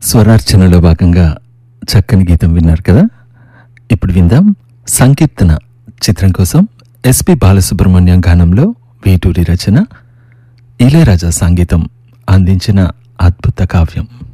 స్వరార్చనలో భాగంగా చక్కని గీతం విన్నారు కదా. ఇప్పుడు విందాం సంకీర్తన చిత్రం కోసం ఎస్పి బాలసుబ్రహ్మణ్యం గానంలో వేటూరి రచన, ఇళయరాజా సంగీతం అందించిన అద్భుత కావ్యం.